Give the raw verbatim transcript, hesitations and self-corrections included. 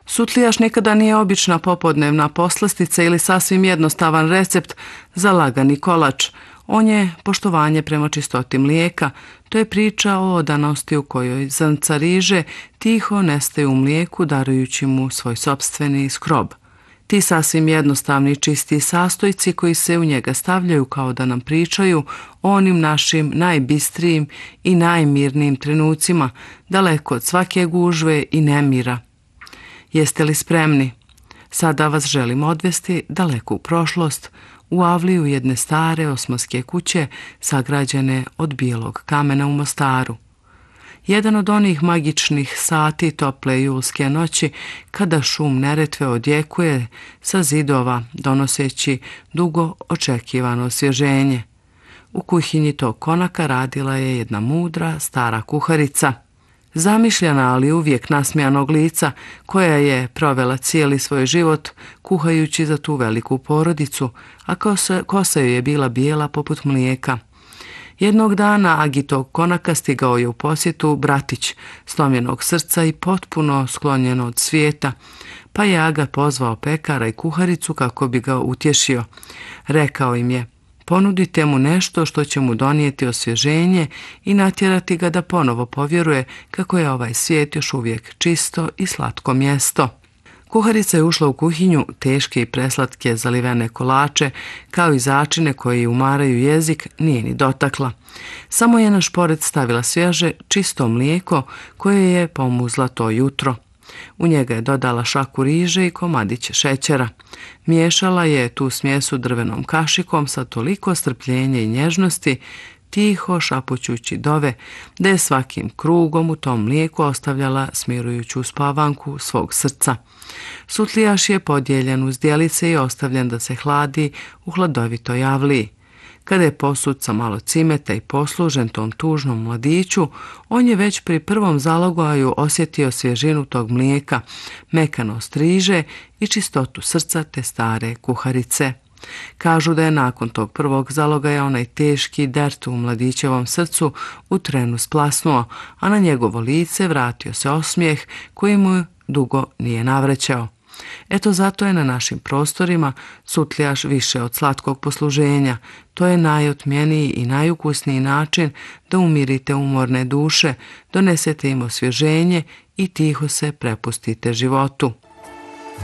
Sutlijaš nikada nije obična popodnevna poslastica ili sasvim jednostavan recept za lagani kolač. On je poštovanje prema čistoti mlijeka. To je priča o odanosti u kojoj zrnca riže tiho nestaju u mlijeku, darujući mu svoj sopstveni skrob. Ti sasvim jednostavni čisti sastojci koji se u njega stavljaju kao da nam pričaju o onim našim najbistrijim i najmirnijim trenucima, daleko od svake gužve i nemira. Jeste li spremni? Sada vas želim odvesti daleko u prošlost, u avliju jedne stare osmanske kuće sagrađene od bijelog kamena u Mostaru. Jedan od onih magičnih sati tople julske noći kada šum Neretve odjekuje sa zidova donoseći dugo očekivano osvježenje. U kuhinji tog konaka radila je jedna mudra stara kuharica. Zamišljena, ali uvijek nasmijanog lica, koja je provela cijeli svoj život kuhajući za tu veliku porodicu, a kosa, kosa joj je bila bijela poput mlijeka. Jednog dana agi tog konaka stigao je u posjetu bratić, slomljenog srca i potpuno sklonjen od svijeta, pa je aga pozvao pekara i kuharicu kako bi ga utješio. Rekao im je: ponudite mu nešto što će mu donijeti osvježenje i natjerati ga da ponovo povjeruje kako je ovaj svijet još uvijek čisto i slatko mjesto. Kuharica je ušla u kuhinju, teške i preslatke zalivene kolače, kao i začine koji umaraju jezik, nije ni dotakla. Samo je na šporet stavila svježe, čisto mlijeko koje je pomuzla to jutro. U njega je dodala šaku riže i komadić šećera. Miješala je tu smjesu drvenom kašikom sa toliko strpljenja i nježnosti, tiho šapućući dove, da je svakim krugom u tom mlijeku ostavljala smirujuću spavanku svog srca. Sutlijaš je podijeljen uz djelice i ostavljen da se hladi u hladovitoj avliji. Kada je posut sa malo cimeta i poslužen tom tužnom mladiću, on je već pri prvom zalogaju osjetio svježinu tog mlijeka, mekanost riže i čistotu srca te stare kuharice. Kažu da je nakon tog prvog zalogaja onaj teški dert u mladićevom srcu u trenu splasnuo, a na njegovo lice vratio se osmijeh koji mu dugo nije navraćao. Eto zato je na našim prostorima sutljaš više od slatkog posluženja. To je najotmjeniji i najukusniji način da umirite umorne duše, donesete im osvježenje i tiho se prepustite životu.